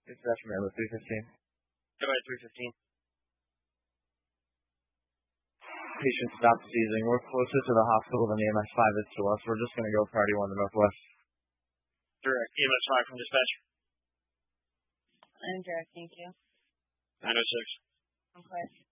Dispatch from Airbus 315. Goodbye, 315. Patient stopped seizing. We're closer to the hospital than the EMS 5 is to us. We're just going to go priority 1 to Northwest. Direct, EMS 5 from dispatch. I'm direct, thank you. 906. I'm clear.